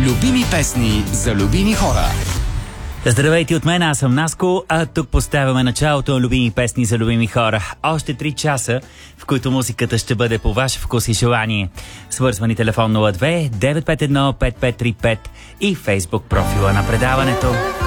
Любими песни за любими хора. Здравейте от мен, аз съм Наско, а тук поставяме началото на любими песни за любими хора. Още 3 часа, в които музиката ще бъде по ваш вкус и желание. Свързвани телефон 02 951 5535 и Фейсбук профила на предаването.